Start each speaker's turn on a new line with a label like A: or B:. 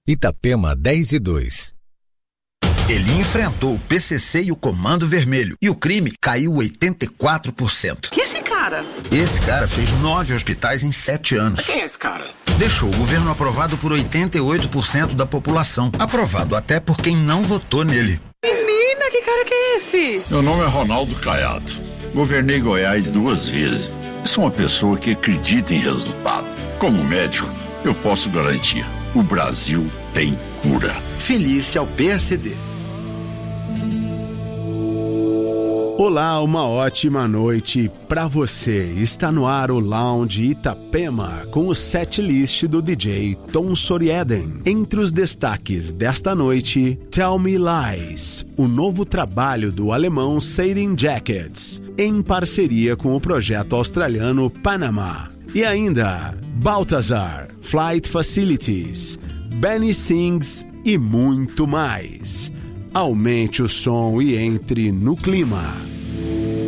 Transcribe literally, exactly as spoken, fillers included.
A: Itapema dez e dois.
B: Ele enfrentou o P C C e o Comando Vermelho e o crime caiu oitenta e quatro por cento.
C: Que esse cara?
B: Esse cara fez nove hospitais em sete anos.
C: Quem é esse cara?
B: Deixou o governo aprovado por oitenta e oito por cento da população. Aprovado até por quem não votou nele.
C: Menina, que cara que é esse?
D: Meu nome é Ronaldo Caiado. Governei Goiás duas vezes. Sou uma pessoa que acredita em resultado. Como médico, eu posso garantir: o Brasil tem cura.
B: Felícia ao P S D.
E: Olá, uma ótima noite pra você. Está no ar o Lounge Itapema com o setlist do D J Tom Sorieden. Entre os destaques desta noite, Tell Me Lies, o novo trabalho do alemão Satin Jackets, em parceria com o projeto australiano Panama. E ainda, Baltazar, Flight Facilities, Benny Sings e muito mais. Aumente o som e entre no clima.